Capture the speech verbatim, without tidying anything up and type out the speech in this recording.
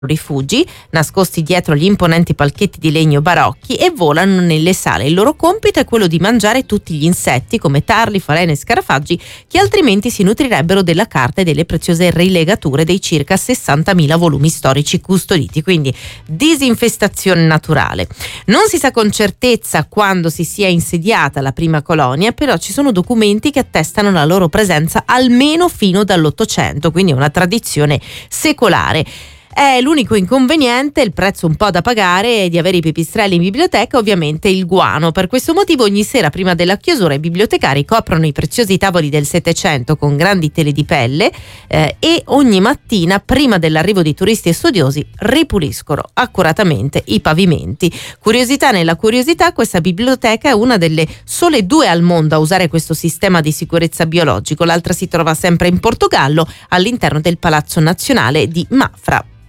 rifugi nascosti dietro gli imponenti palchetti di legno barocchi e volano nelle sale. Il loro compito è quello di mangiare tutti gli insetti come tarli, falene e scarafaggi che altrimenti si nutrirebbero della carta e delle preziose rilegature dei circa sessantamila volumi storici custoditi, quindi disinfestazione naturale. Non si sa con certezza quando si sia insediata la prima colonia, però ci sono documenti che attestano la loro presenza almeno fino dall'Ottocento, quindi è una tradizione secolare. È l'unico inconveniente, il prezzo un po' da pagare di avere i pipistrelli in biblioteca, ovviamente il guano. Per questo motivo ogni sera prima della chiusura i bibliotecari coprono i preziosi tavoli del Settecento con grandi tele di pelle eh, e ogni mattina prima dell'arrivo di turisti e studiosi ripuliscono accuratamente i pavimenti. Curiosità nella curiosità, questa biblioteca è una delle sole due al mondo a usare questo sistema di sicurezza biologico. L'altra si trova sempre in Portogallo all'interno del Palazzo Nazionale di Mafra.